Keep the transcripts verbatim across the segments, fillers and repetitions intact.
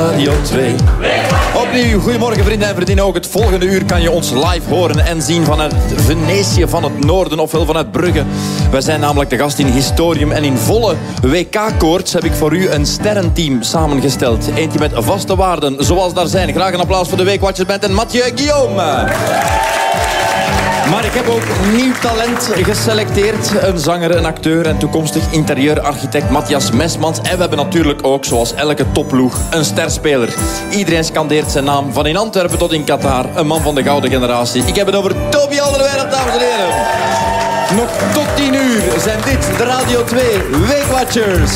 Radio twee. Opnieuw, goedemorgen vrienden en vriendinnen. Ook het volgende uur kan je ons live horen en zien vanuit Venetië, van het noorden, ofwel vanuit Brugge. Wij zijn namelijk de gast in Historium en in volle W K-koorts heb ik voor u een sterrenteam samengesteld. Eentje met vaste waarden, zoals daar zijn. Graag een applaus voor de Weekwatchers Band en Mathieu Guillaume. Maar ik heb ook nieuw talent geselecteerd. Een zanger, een acteur en toekomstig interieurarchitect Matthias Mesmans. En we hebben natuurlijk ook, zoals elke topploeg, een sterspeler. Iedereen scandeert zijn naam, van in Antwerpen tot in Qatar. Een man van de gouden generatie. Ik heb het over Toby Alderweireld, dames en heren. Nog tot tien uur zijn dit de Radio twee Weekwatchers.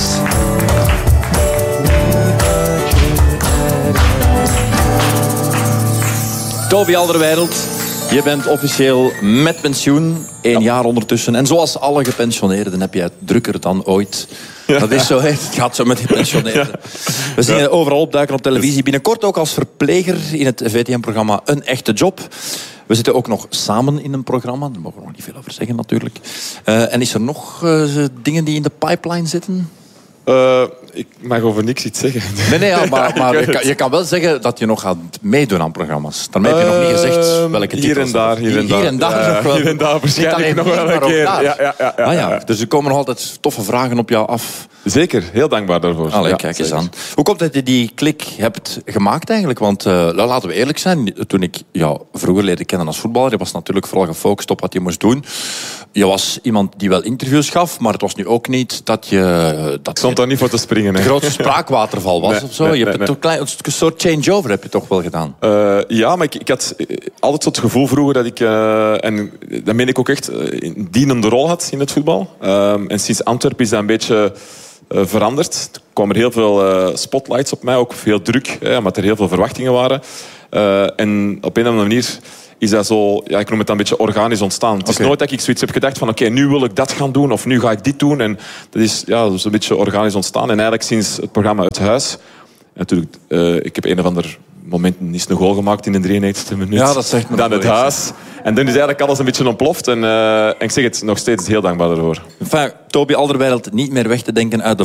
Toby Alderweireld. Je bent officieel met pensioen, één ja. jaar ondertussen. En zoals alle gepensioneerden heb jij het drukker dan ooit. Ja. Dat is zo, het gaat zo met gepensioneerden. Ja. We zien je overal opduiken op televisie. Binnenkort ook als verpleger in het V T M-programma Een Echte Job. We zitten ook nog samen in een programma. Daar mogen we nog niet veel over zeggen natuurlijk. Uh, en is er nog uh, dingen die in de pipeline zitten? Uh, ik mag over niks iets zeggen. Nee, nee, ja, maar, maar je, kan, je kan wel zeggen dat je nog gaat meedoen aan programma's. Daarmee heb je uh, nog niet gezegd welke titels. Hier en daar, hier en daar. Hier en daar, ja, nog wel. Hier en daar waarschijnlijk nog wel een keer. Ja, ja, ja, ja, ah, ja. Dus er komen nog altijd toffe vragen op jou af. Zeker, heel dankbaar daarvoor. Allee, ja, kijk eens zeker. aan. Hoe komt het dat je die klik hebt gemaakt eigenlijk? Want uh, laten we eerlijk zijn, toen ik jou vroeger leerde kennen als voetballer, je was natuurlijk vooral gefocust op wat je moest doen. Je was iemand die wel interviews gaf, maar het was nu ook niet dat je... Dat ik stond je daar niet voor te springen. De grootste spraakwaterval was nee, of zo. Nee, je hebt nee, een, nee. klein, een soort changeover heb je toch wel gedaan? Uh, ja, maar ik, ik had altijd zo het gevoel vroeger dat ik, uh, en dat meen ik ook echt, een dienende rol had in het voetbal. Uh, en sinds Antwerpen is dat een beetje uh, veranderd. Er kwamen heel veel uh, spotlights op mij, ook veel druk, hè, omdat er heel veel verwachtingen waren. Uh, en op een of andere manier is dat zo, ja, ik noem het dan een beetje organisch ontstaan. Het is okay. nooit dat ik zoiets heb gedacht van oké, okay, nu wil ik dat gaan doen of nu ga ik dit doen. En dat is ja, dus een beetje organisch ontstaan. En eigenlijk sinds het programma Het Huis, natuurlijk, uh, ik heb een of ander moment niet een goal gemaakt in de drieënnegentigste minuut. Ja, dat zegt me dan Het iets. Huis. En dan is eigenlijk alles een beetje ontploft. En, uh, en ik zeg het nog steeds heel dankbaar daarvoor. Enfin, Toby Alderweireld niet meer weg te denken uit de